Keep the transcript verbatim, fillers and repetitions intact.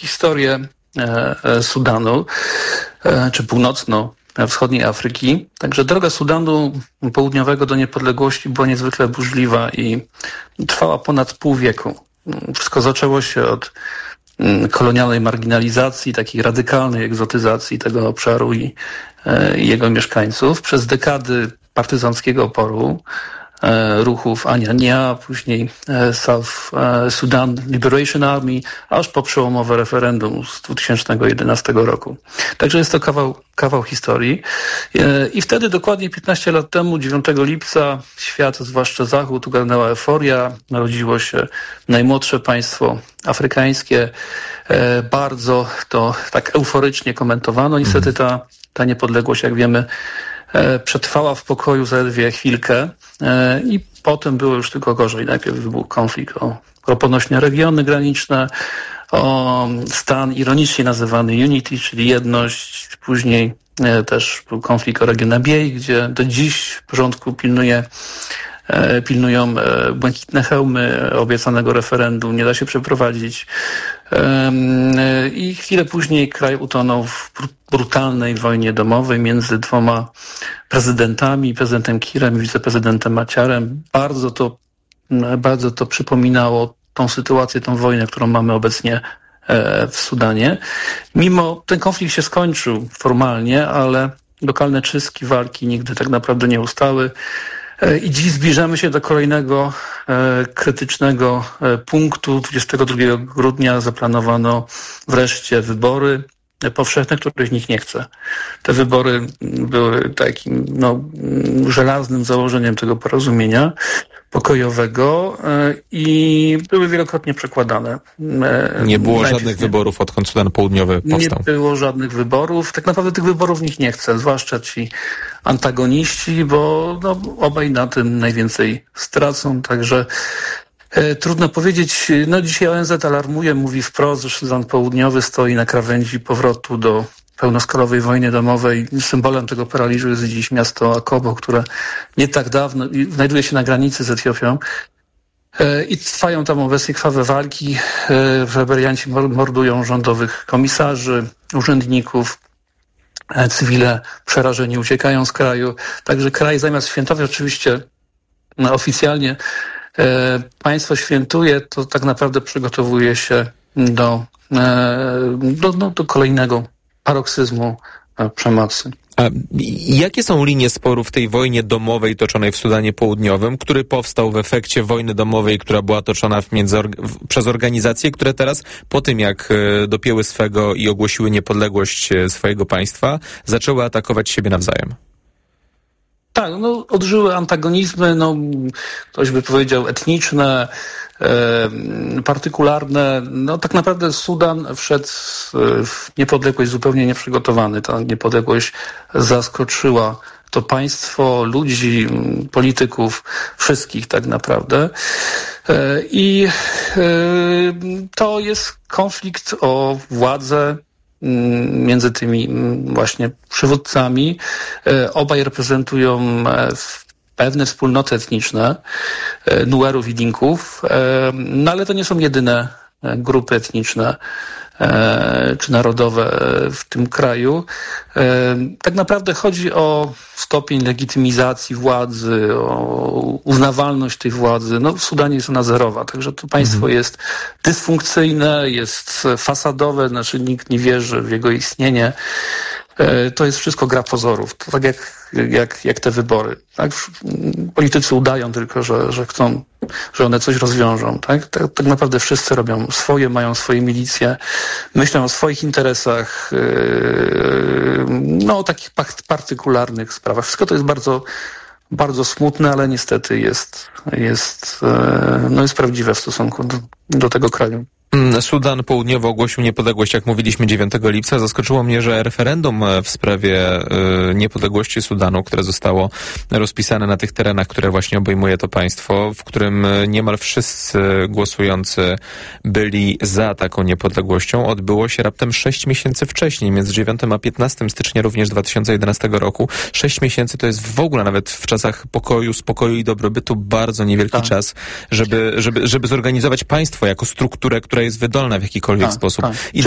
historię Sudanu, czy północno-wschodniej Afryki. Także droga Sudanu Południowego do niepodległości była niezwykle burzliwa i trwała ponad pół wieku. Wszystko zaczęło się od kolonialnej marginalizacji, takiej radykalnej egzotyzacji tego obszaru i, i jego mieszkańców. Przez dekady partyzanckiego oporu, ruchów Anyanya, później South Sudan Liberation Army, aż po przełomowe referendum z dwa tysiące jedenastego roku. Także jest to kawał, kawał historii. I wtedy dokładnie piętnaście lat temu, dziewiątego lipca, świat, zwłaszcza Zachód, ogarnęła euforia. Narodziło się najmłodsze państwo afrykańskie. Bardzo to tak euforycznie komentowano. Niestety ta, ta niepodległość, jak wiemy, przetrwała w pokoju zaledwie chwilkę i potem było już tylko gorzej. Najpierw wybuchł konflikt o, o ponośne regiony graniczne, o stan ironicznie nazywany Unity, czyli jedność. Później też był konflikt o region Abyei, gdzie do dziś w porządku pilnuje pilnują błękitne hełmy obiecanego referendum, nie da się przeprowadzić. I chwilę później kraj utonął w brutalnej wojnie domowej między dwoma prezydentami, prezydentem Kirem i wiceprezydentem Maciarem. Bardzo to, bardzo to przypominało tą sytuację, tą wojnę, którą mamy obecnie w Sudanie. Mimo ten konflikt się skończył formalnie, ale lokalne czystki, walki nigdy tak naprawdę nie ustały. I dziś zbliżamy się do kolejnego e, krytycznego e, punktu. dwudziestego drugiego grudnia zaplanowano wreszcie wybory powszechne, których nikt nie chce. Te wybory były takim no, żelaznym założeniem tego porozumienia pokojowego e, i były wielokrotnie przekładane. E, nie było żadnych nie. wyborów, odkąd Sudan Południowy powstał. Nie było żadnych wyborów. Tak naprawdę tych wyborów nikt nie chce, zwłaszcza ci antagoniści, bo no, obaj na tym najwięcej stracą, także e, trudno powiedzieć. No dzisiaj O N Z alarmuje, mówi wprost, że Sudan Południowy stoi na krawędzi powrotu do pełnoskalowej wojny domowej. Symbolem tego paraliżu jest dziś miasto Akobo, które nie tak dawno znajduje się na granicy z Etiopią. I trwają tam obecnie krwawe walki. Rebelianci mordują rządowych komisarzy, urzędników. Cywile przerażeni uciekają z kraju. Także kraj zamiast świętować oczywiście no, oficjalnie państwo świętuje, to tak naprawdę przygotowuje się do, do, do, do kolejnego paroksyzmu przemocy. A jakie są linie sporu w tej wojnie domowej toczonej w Sudanie Południowym, który powstał w efekcie wojny domowej, która była toczona w między, w, przez organizacje, które teraz po tym, jak dopięły swego i ogłosiły niepodległość swojego państwa, zaczęły atakować siebie nawzajem? Tak, no odżyły antagonizmy, no ktoś by powiedział etniczne, e, partykularne. No tak naprawdę Sudan wszedł w niepodległość zupełnie nieprzygotowany. Ta niepodległość zaskoczyła to państwo, ludzi, polityków, wszystkich tak naprawdę. E, I e, to jest konflikt o władzę między tymi właśnie przywódcami. Obaj reprezentują pewne wspólnoty etniczne, Nuerów i Dinków, no ale to nie są jedyne grupy etniczne czy narodowe w tym kraju. Tak naprawdę chodzi o stopień legitymizacji władzy, o uznawalność tej władzy. No w Sudanie jest ona zerowa, także to państwo mhm. jest dysfunkcyjne, jest fasadowe, znaczy nikt nie wierzy w jego istnienie. To jest wszystko gra pozorów, to tak jak, jak, jak te wybory. Tak? Politycy udają tylko, że, że chcą, że one coś rozwiążą. Tak? Tak, tak naprawdę wszyscy robią swoje, mają swoje milicje, myślą o swoich interesach, yy, no o takich partykularnych sprawach. Wszystko to jest bardzo, bardzo smutne, ale niestety jest, jest, yy, no jest prawdziwe w stosunku do, do tego kraju. Sudan Południowy ogłosił niepodległość, jak mówiliśmy, dziewiątego lipca. Zaskoczyło mnie, że referendum w sprawie y, niepodległości Sudanu, które zostało rozpisane na tych terenach, które właśnie obejmuje to państwo, w którym niemal wszyscy głosujący byli za taką niepodległością, odbyło się raptem sześć miesięcy wcześniej, między dziewiątym a piętnastym stycznia również dwa tysiące jedenastego roku. Sześć miesięcy to jest w ogóle nawet w czasach pokoju, spokoju i dobrobytu bardzo niewielki tak. czas, żeby, żeby, żeby zorganizować państwo jako strukturę, która jest wydolna w jakikolwiek tak, sposób. Tak. I